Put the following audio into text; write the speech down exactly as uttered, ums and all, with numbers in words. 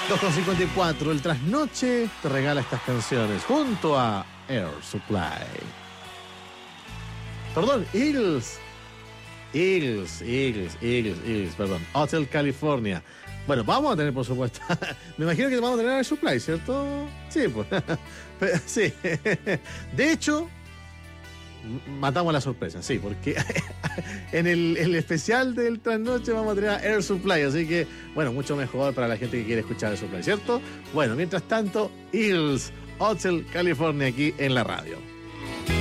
dos con cincuenta y cuatro, el trasnoche te regala estas canciones junto a Air Supply. Perdón, Eagles. Eagles, Eagles, Eagles, Eagles, perdón. Hotel California. Bueno, vamos a tener, por supuesto. Me imagino que vamos a tener Air Supply, ¿cierto? Sí, pues. Sí. De hecho, matamos la sorpresa, sí, porque en el, el especial del trasnoche vamos a tener a Air Supply, así que, bueno, mucho mejor para la gente que quiere escuchar Air Supply, ¿cierto? Bueno, mientras tanto, Eagles, Hotel California aquí en la radio.